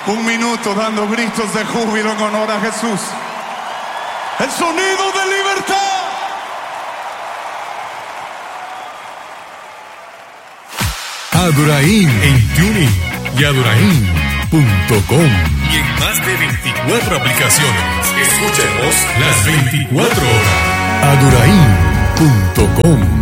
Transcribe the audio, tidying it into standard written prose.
Un minuto dando gritos de júbilo en honor a Jesús. El sonido de libertad. Adoraim en TuneIn y Adoraim.com y en más de 24 aplicaciones. Escúchanos las 24 horas. Adoraim.com